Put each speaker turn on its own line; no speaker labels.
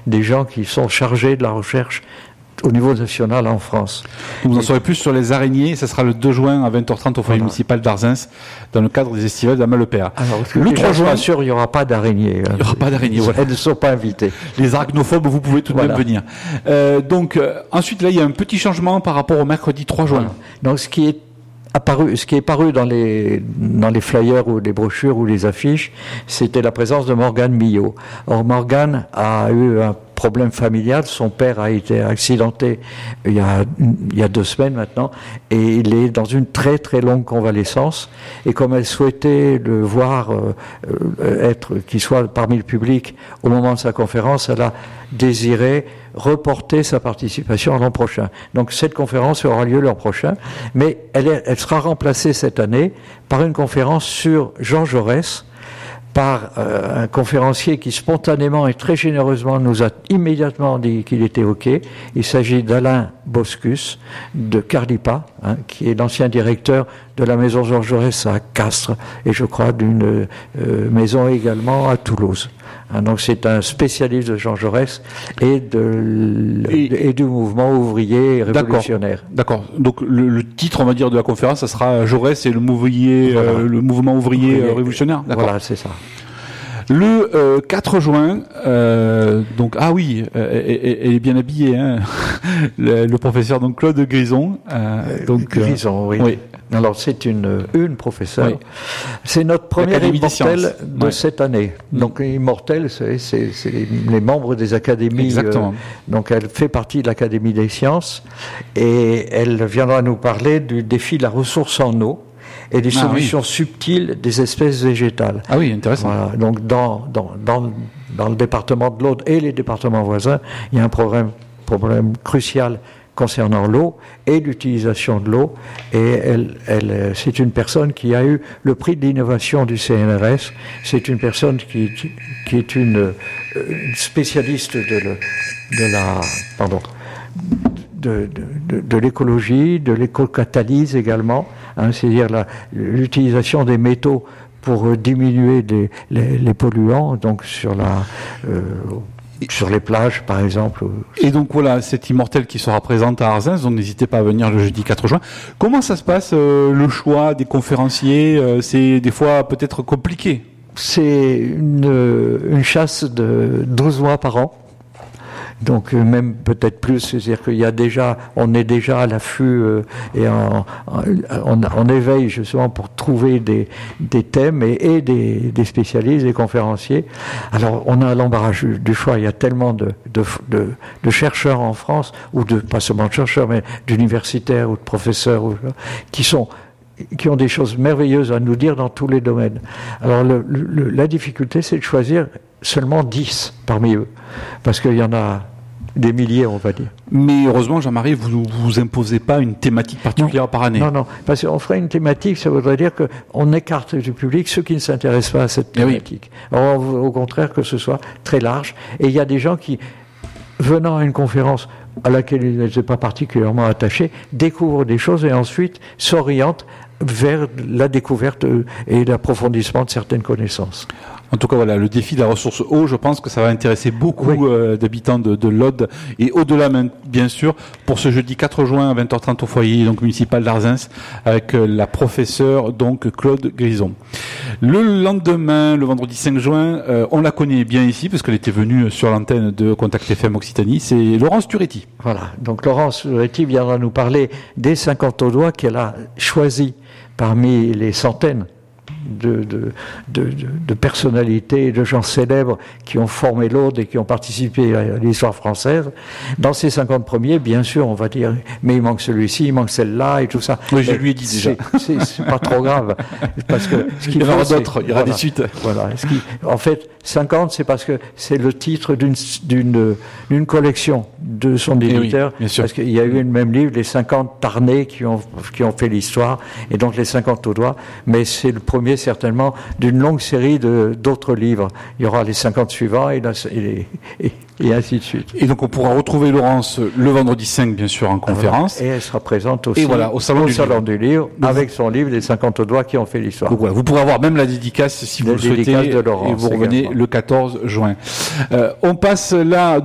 des gens qui sont chargés de la recherche au niveau national en France.
Vous en saurez plus sur les araignées, ça sera le 2 juin à 20h30 au foyer municipal d'Arzens, dans le cadre des estivales d'Amal-le-Père.
Alors, le 3 juin, bien sûr, il n'y aura pas d'araignées.
Il n'y aura pas d'araignées, voilà.
Elles ne sont pas invitées.
Les arachnophobes, vous pouvez tout de même venir. Ensuite, là, il y a un petit changement par rapport au mercredi 3 juin.
Voilà. Donc, ce qui est paru dans les flyers ou les brochures ou les affiches, c'était la présence de Morgane Millot. Or, Morgane a eu un problème familial. Son père a été accidenté il y a 2 semaines maintenant, et il est dans une très très longue convalescence. Et comme elle souhaitait le voir qu'il soit parmi le public au moment de sa conférence, elle a désiré reporter sa participation l'an prochain. Donc cette conférence aura lieu l'an prochain, mais elle sera remplacée cette année par une conférence sur Jean Jaurès, par un conférencier qui spontanément et très généreusement nous a immédiatement dit qu'il était OK. Il s'agit d'Alain Boscus de Carlipa, qui est l'ancien directeur de la maison Jean Jaurès à Castres, et je crois d'une maison également à Toulouse. Donc c'est un spécialiste de Jean Jaurès et du mouvement ouvrier révolutionnaire.
D'accord. Donc le titre, on va dire, de la conférence, ça sera Jaurès et le mouvement ouvrier révolutionnaire. D'accord.
Voilà, c'est ça.
Le 4 juin, elle est bien habillée, hein, le professeur donc Claude Grison.
Grison, oui. Alors c'est une professeure. Oui. C'est notre première immortelle de cette année. Donc immortelle, c'est les membres des académies.
Exactement.
Donc elle fait partie de l'Académie des sciences et elle viendra nous parler du défi de la ressource en eau et des solutions subtiles des espèces végétales.
Ah oui, intéressant.
Voilà. Donc dans le département de l'Aude et les départements voisins, il y a un problème crucial concernant l'eau et l'utilisation de l'eau, et c'est une personne qui a eu le prix de l'innovation du CNRS. C'est une personne qui est une spécialiste de l'écologie, de l'éco-catalyse également, c'est-à-dire l'utilisation des métaux pour diminuer les polluants, donc sur les plages, par exemple.
Et donc voilà, cette immortelle qui sera présente à Arzens, donc n'hésitez pas à venir le jeudi 4 juin. Comment ça se passe, le choix des conférenciers? C'est des fois peut-être compliqué.
C'est une chasse de 12 mois par an. Donc même peut-être plus, c'est-à-dire on est déjà à l'affût et on éveille justement pour trouver des thèmes et des spécialistes, des conférenciers. Alors on a l'embarras du choix. Il y a tellement de chercheurs en France, ou pas seulement de chercheurs, mais d'universitaires ou de professeurs qui ont des choses merveilleuses à nous dire dans tous les domaines. Alors la difficulté, c'est de choisir seulement 10 parmi eux, parce qu'il y en a des milliers, on va dire.
Mais heureusement, Jean-Marie, vous imposez pas une thématique particulière par année.
Non, parce qu'on ferait une thématique, ça voudrait dire qu'on écarte du public ceux qui ne s'intéressent pas à cette thématique. Oui. Alors, au contraire, que ce soit très large. Et il y a des gens qui, venant à une conférence à laquelle ils n'étaient pas particulièrement attachés, découvrent des choses et ensuite s'orientent vers la découverte et l'approfondissement de certaines connaissances.
En tout cas, voilà, le défi de la ressource eau, je pense que ça va intéresser beaucoup d'habitants de l'Aude et au-delà, bien sûr, pour ce jeudi 4 juin à 20h30 au foyer donc municipal d'Arzens avec la professeure donc Claude Grison. Le lendemain, le vendredi 5 juin, on la connaît bien ici parce qu'elle était venue sur l'antenne de Contact FM Occitanie, c'est Laurence Turetti.
Voilà, donc Laurence Turetti viendra nous parler des 50 audois qu'elle a choisis parmi les centaines de personnalités et de gens célèbres qui ont formé l'Aude et qui ont participé à l'histoire française. Dans ces 50 premiers, bien sûr, on va dire, mais il manque celui-ci, il manque celle-là et tout ça.
Oui, je lui ai dit déjà.
C'est pas trop grave. Parce que
il y en aura d'autres, il y aura des suites.
Voilà. En fait, 50, c'est parce que c'est le titre d'une collection de son éditeur.
Oui, bien sûr.
Parce qu'il y a eu le même livre, les 50 Tarnais qui ont fait l'histoire, et donc les 50 audois, mais c'est le premier certainement d'une longue série d'autres livres. Il y aura les 50 suivants et ainsi de suite.
Et donc on pourra retrouver Laurence le vendredi 5 bien sûr en conférence.
Et elle sera présente aussi
au salon
du livre avec son livre Les 50 audois qui ont fait l'histoire.
Donc voilà, vous pourrez avoir même la dédicace si vous le souhaitez,
de Laurence,
et vous revenez
également.
le 14 juin. On passe là